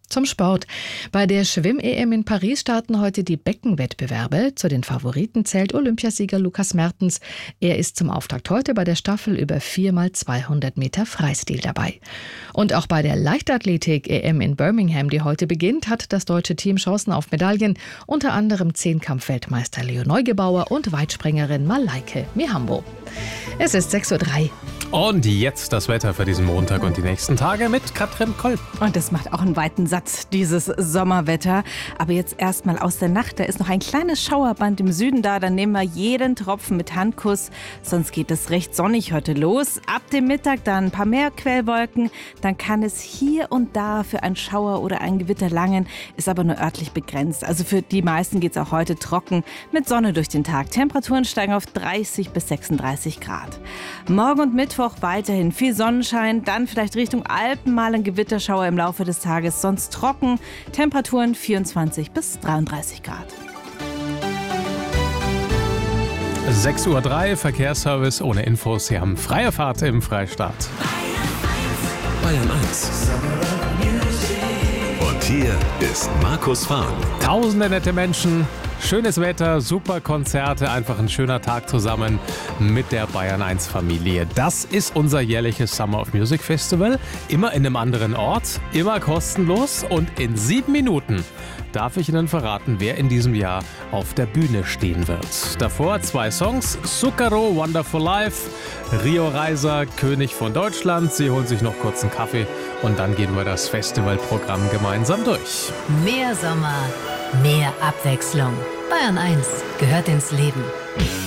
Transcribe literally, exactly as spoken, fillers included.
Zum Sport. Bei der Schwimm-E M in Paris starten heute die Beckenwettbewerbe. Zu den Favoriten zählt Olympiasieger Lukas Mertens. Er ist zum Auftakt heute bei der Staffel über vier mal zweihundert Meter Freistil dabei. Und auch bei der Leichtathletik-E M in Birmingham, die heute beginnt, hat das deutsche Team Chancen auf Medaillen. Unter anderem Zehnkampf-Weltmeister Leo Neugebauer und Weitspringerin Malaike Mihambo. Es ist sechs Uhr drei. Und jetzt das Wetter für diesen Montag und die nächsten Tage mit Katrin Kolb. Und das macht auch einen weiten Satz, dieses Sommerwetter. Aber jetzt erstmal aus der Nacht. Da ist noch ein kleines Schauerband im Süden da. Dann nehmen wir jeden Tropfen mit Handkuss. Sonst geht es recht sonnig heute los. Ab dem Mittag dann ein paar mehr Quellwolken. Dann kann es hier und da für einen Schauer oder ein Gewitter langen. Ist aber nur örtlich begrenzt. Also für die meisten geht es auch heute trocken mit Sonne durch den Tag. Temperaturen steigen auf dreißig bis sechsunddreißig Grad. Morgen und Mittwoch weiterhin viel Sonnenschein, dann vielleicht Richtung Alpen mal ein Gewitterschauer im Laufe des Tages, sonst trocken, Temperaturen vierundzwanzig bis dreiunddreißig Grad. sechs Uhr drei, Verkehrsservice ohne Infos. Sie haben freie Fahrt im Freistaat. Bayern eins. Und hier ist Markus Fahren. Tausende nette Menschen, schönes Wetter, super Konzerte, einfach ein schöner Tag zusammen mit der Bayern eins Familie. Das ist unser jährliches Summer of Music Festival. Immer in einem anderen Ort, immer kostenlos und in sieben Minuten darf ich Ihnen verraten, wer in diesem Jahr auf der Bühne stehen wird. Davor zwei Songs, Zucchero, Wonderful Life, Rio Reiser, König von Deutschland. Sie holen sich noch kurz einen Kaffee und dann gehen wir das Festivalprogramm gemeinsam durch. Mehr Sommer, mehr Abwechslung. Bayern eins gehört ins Leben.